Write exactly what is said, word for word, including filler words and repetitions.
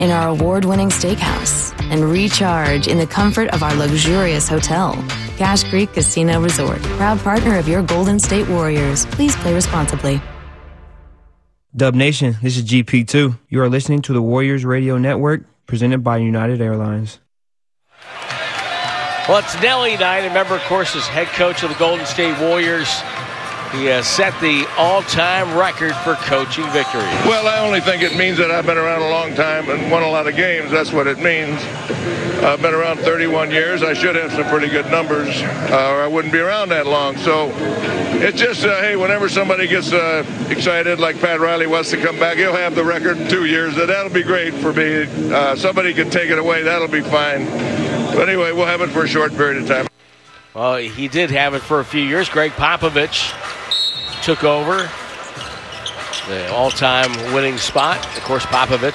in our award-winning steakhouse and recharge in the comfort of our luxurious hotel. Cache Creek Casino Resort, proud partner of your Golden State Warriors. Please play responsibly. Dub Nation, this is G P two. You are listening to the Warriors Radio Network, presented by United Airlines. Well, it's Nelly night. Remember, of course, as head coach of the Golden State Warriors, he has set the all-time record for coaching victories. Well, I only think it means that I've been around a long time and won a lot of games. That's what it means. I've been around thirty-one years. I should have some pretty good numbers, uh, or I wouldn't be around that long. So it's just, uh, hey, whenever somebody gets uh, excited, like Pat Riley wants to come back, he'll have the record in two years. That'll be great for me. Uh, somebody can take it away. That'll be fine. But anyway, we'll have it for a short period of time. Well, he did have it for a few years. Greg Popovich took over the all-time winning spot. Of course, Popovich